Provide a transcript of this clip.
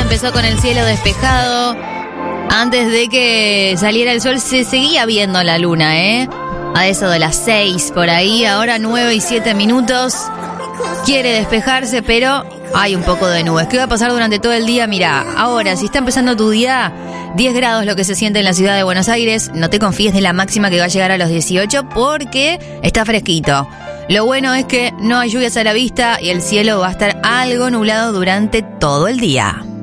empezó con el cielo despejado. Antes de que saliera el sol se seguía viendo la luna, a eso de las 6 por ahí. Ahora 9 y 7 minutos. Quiere despejarse, pero hay un poco de nubes. ¿Qué va a pasar durante todo el día? Mira, ahora, si está empezando tu día, 10 grados lo que se siente en la ciudad de Buenos Aires. No te confíes de la máxima que va a llegar a los 18 porque está fresquito. Lo bueno es que no hay lluvias a la vista y el cielo va a estar algo nublado durante todo el día.